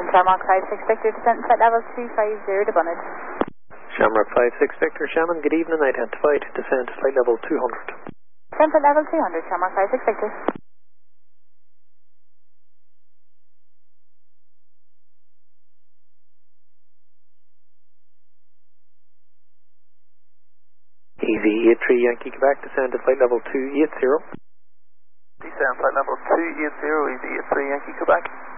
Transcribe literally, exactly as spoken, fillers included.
One Shamrock five six Victor, descent flight level two five zero to Bunnet. Shamrock five six Victor, Shaman, good evening, identified, descent flight level two hundred. Descent flight level two hundred, Shamrock five six Victor. Easy eight three Yankee Quebec, descend to flight level two eight zero. Descend flight level two eight zero, Easy eight three Yankee Quebec.